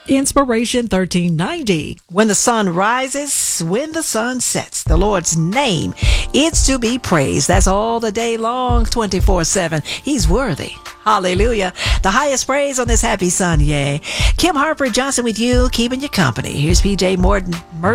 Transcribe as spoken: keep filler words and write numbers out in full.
Inspiration thirteen ninety. When the sun rises, when the sun sets, the Lord's name, it's to be praised. That's all the day long, twenty-four seven. He's worthy. Hallelujah. The highest praise on this happy Sunday. Kim Harper Johnson with you, keeping you company. Here's P J Morton.